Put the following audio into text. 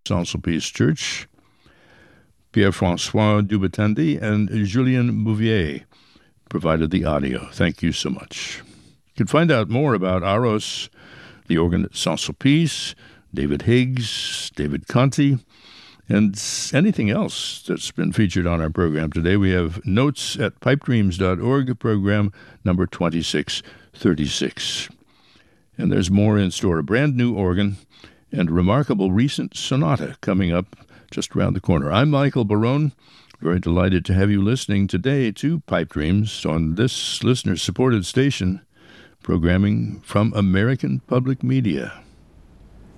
Saint-Sulpice Church. Pierre-François Dubatandi and Julien Bouvier provided the audio. Thank you so much. You can find out more about Aros, the organ at Saint-Sulpice, David Higgs, David Conti, and anything else that's been featured on our program today. We have notes at pipedreams.org, program number 2636. And there's more in store, a brand new organ and remarkable recent sonata coming up just around the corner. I'm Michael Barone, very delighted to have you listening today to Pipe Dreams on this listener-supported station, programming from American Public Media.